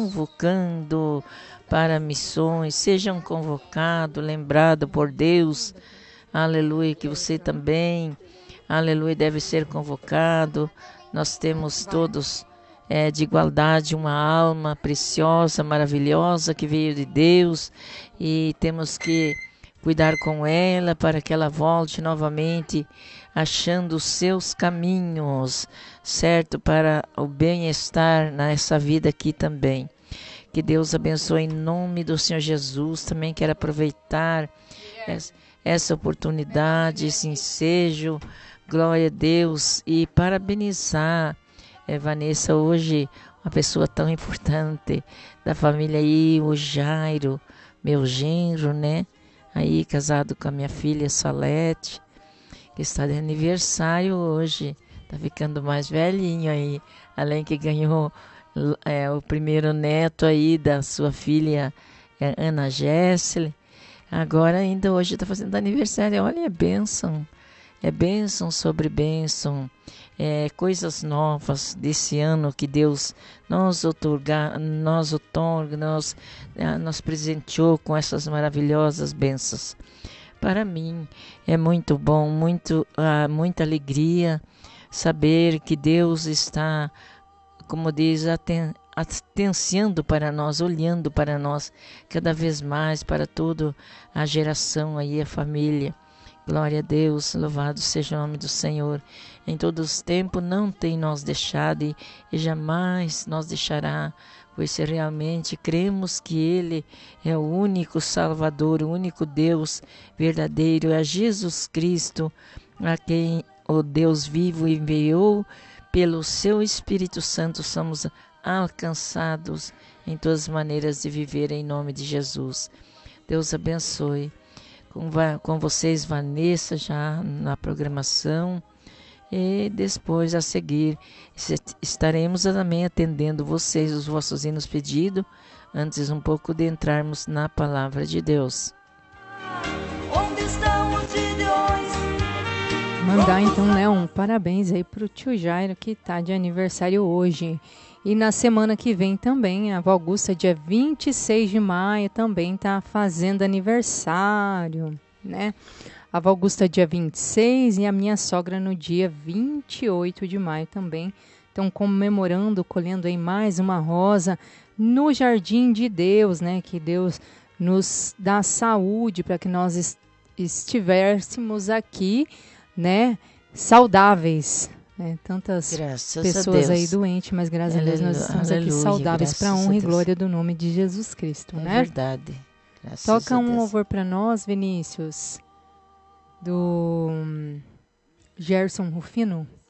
convocando para missões, sejam convocados, lembrados por Deus, aleluia, que você também, aleluia, deve ser convocado. Nós temos todos de igualdade uma alma preciosa, maravilhosa, que veio de Deus, e temos que cuidar com ela para que ela volte novamente achando os seus caminhos, certo? Para o bem-estar nessa vida aqui também. Que Deus abençoe em nome do Senhor Jesus. Também quero aproveitar essa oportunidade, esse ensejo, glória a Deus, e parabenizar Vanessa, hoje uma pessoa tão importante da família aí, o Jairo, meu genro, né? Aí casado com a minha filha Salete, que está de aniversário hoje, tá ficando mais velhinho aí, além que ganhou o primeiro neto aí da sua filha Ana Gessle. Agora ainda hoje está fazendo aniversário. Olha, é bênção sobre bênção, coisas novas desse ano que Deus nos presenteou com essas maravilhosas bênçãos. Para mim é muito bom, muita alegria saber que Deus está, como diz, atenciando para nós, olhando para nós cada vez mais, para toda a geração aí, a família. Glória a Deus, louvado seja o nome do Senhor. Em todos os tempos não tem nos deixado e jamais nos deixará, pois realmente cremos que Ele é o único Salvador, o único Deus verdadeiro, é Jesus Cristo, a quem o Deus vivo enviou. Pelo seu Espírito Santo somos alcançados em todas as maneiras de viver em nome de Jesus. Deus abençoe. Com vocês, Vanessa, já na programação, e depois a seguir estaremos também atendendo vocês, os vossos hinos pedidos, antes um pouco de entrarmos na palavra de Deus. Onde estão os gideões? Mandar então, né, um parabéns aí pro tio Jairo, que tá de aniversário hoje. E na semana que vem também, a avó Augusta, dia 26 de maio, também está fazendo aniversário, né? A avó Augusta, dia 26, e a minha sogra no dia 28 de maio também. Estão comemorando, colhendo aí mais uma rosa no Jardim de Deus, né? Que Deus nos dá saúde para que nós estivéssemos aqui, né? Saudáveis. Tantas pessoas aí doentes, mas graças a Deus nós estamos aqui saudáveis para a honra e glória do nome de Jesus Cristo, né? É verdade. Toca um louvor para nós, Vinícius, do Gerson Rufino.